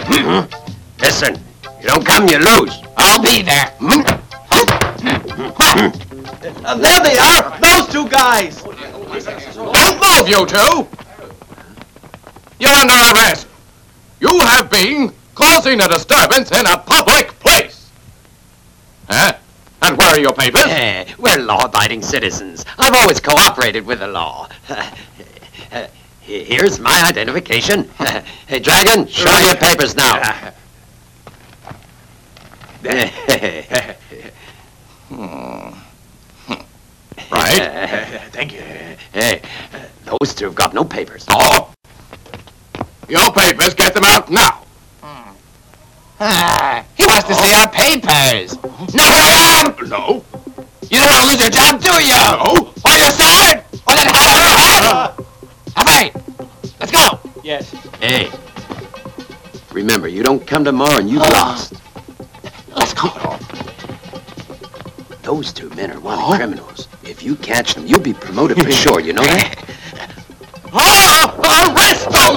Listen, you don't come, you lose. I'll be there. There they are! Those two guys! Don't move, you two! You're under arrest. You have been causing a disturbance in a public place. Huh? And where are your papers? We're law-abiding citizens. I've always cooperated with the law. Here's my identification. Hey, Dragon, show me your papers now. Right. Thank you. Hey, those two have got no papers. Oh. Your papers, get them out now. He wants to see our papers. Knock it around! No. You don't want to lose your job, do you? No. Or your sword? Or that hat on your head? All right, let's go. Yes. Hey, remember, you don't come tomorrow and you've lost. Let's go. Those two men are wanted criminals. If you catch them, you'll be promoted for sure, you know that? Arrest those